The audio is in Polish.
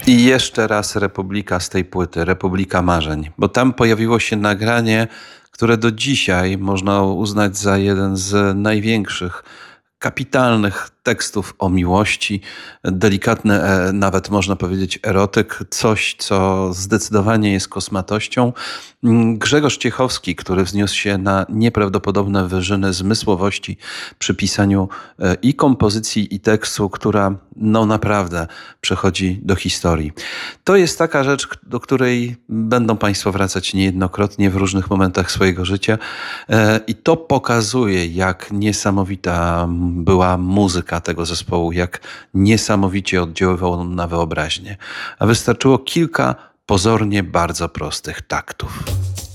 I jeszcze raz Republika z tej płyty, Republika Marzeń, bo tam pojawiło się nagranie, które do dzisiaj można uznać za jeden z największych, kapitalnych tekstów o miłości, delikatny, nawet można powiedzieć erotyk, coś, co zdecydowanie jest kosmatością. Grzegorz Ciechowski, który wzniósł się na nieprawdopodobne wyżyny zmysłowości przy pisaniu i kompozycji, i tekstu, która no naprawdę przechodzi do historii. To jest taka rzecz, do której będą Państwo wracać niejednokrotnie w różnych momentach swojego życia i to pokazuje, jak niesamowita była muzyka tego zespołu, jak niesamowicie oddziaływał on na wyobraźnię. A wystarczyło kilka pozornie bardzo prostych taktów.